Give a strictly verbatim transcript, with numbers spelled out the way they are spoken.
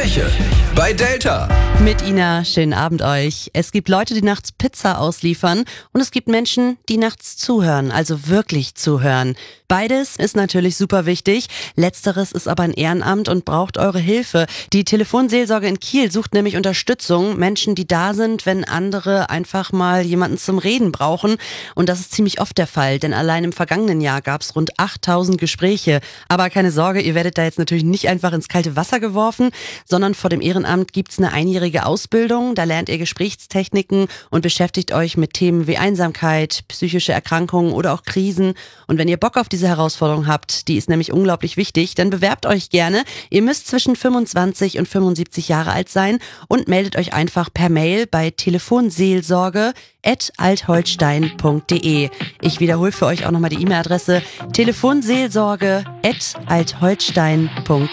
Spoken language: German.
Gespräche bei Delta. Mit Ina, schönen Abend euch. Es gibt Leute, die nachts Pizza ausliefern und es gibt Menschen, die nachts zuhören, also wirklich zuhören. Beides ist natürlich super wichtig. Letzteres ist aber ein Ehrenamt und braucht eure Hilfe. Die Telefonseelsorge in Kiel sucht nämlich Unterstützung. Menschen, die da sind, wenn andere einfach mal jemanden zum Reden brauchen. Und das ist ziemlich oft der Fall, denn allein im vergangenen Jahr gab es rund achttausend Gespräche. Aber keine Sorge, ihr werdet da jetzt natürlich nicht einfach ins kalte Wasser geworfen, sondern vor dem Ehrenamt gibt's eine einjährige Ausbildung. Da lernt ihr Gesprächstechniken und beschäftigt euch mit Themen wie Einsamkeit, psychische Erkrankungen oder auch Krisen. Und wenn ihr Bock auf diese Herausforderung habt, die ist nämlich unglaublich wichtig, dann bewerbt euch gerne. Ihr müsst zwischen fünfundzwanzig und fünfundsiebzig Jahre alt sein und meldet euch einfach per Mail bei telefonseelsorge at altholstein punkt de. Ich wiederhole für euch auch nochmal die E-Mail-Adresse telefonseelsorge at altholstein punkt